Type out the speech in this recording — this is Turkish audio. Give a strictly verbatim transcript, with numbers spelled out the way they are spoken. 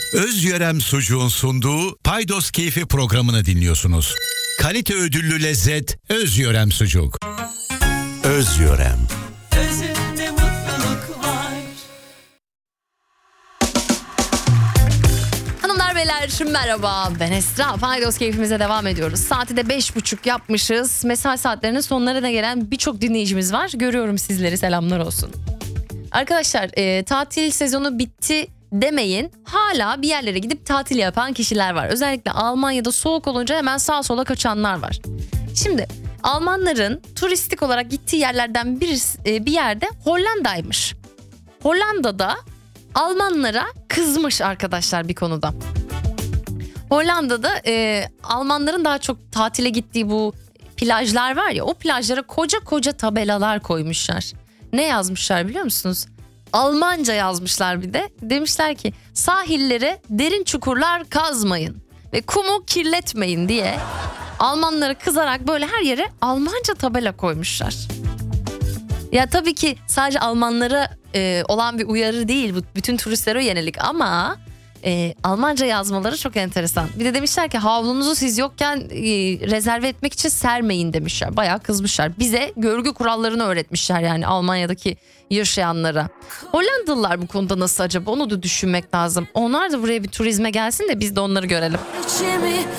Özyörem Sucuğun sunduğu Paydos Keyfi programını dinliyorsunuz. Kalite ödüllü lezzet Özyörem Sucuk. Özyörem. Özünde mutluluk var. Hanımlar beyler merhaba, ben Esra. Paydos Keyfimize devam ediyoruz. Saati de beş buçuk yapmışız. Mesai saatlerinin sonlarına gelen birçok dinleyicimiz var. Görüyorum sizleri, selamlar olsun. Arkadaşlar e, tatil sezonu bitti demeyin. Hala bir yerlere gidip tatil yapan kişiler var. Özellikle Almanya'da soğuk olunca hemen sağa sola kaçanlar var. Şimdi Almanların turistik olarak gittiği yerlerden bir, bir yerde Hollanda'ymış. Hollanda'da Almanlara kızmış arkadaşlar bir konuda. Hollanda'da e, Almanların daha çok tatile gittiği bu plajlar var ya, o plajlara koca koca tabelalar koymuşlar. Ne yazmışlar biliyor musunuz? Almanca yazmışlar bir de. Demişler ki sahillere derin çukurlar kazmayın ve kumu kirletmeyin diye Almanlara kızarak böyle her yere Almanca tabela koymuşlar. Ya tabii ki sadece Almanlara e, olan bir uyarı değil, bu bütün turistlere yönelik ama e, Almanca yazmaları çok enteresan. Bir de demişler ki havlunuzu siz yokken e, rezerve etmek için sermeyin demişler. Bayağı kızmışlar. Bize görgü kurallarını öğretmişler yani Almanya'daki yaşayanlara. Hollandalılar bu konuda nasıl acaba, onu da düşünmek lazım. Onlar da buraya bir turizme gelsin de biz de onları görelim. İçimi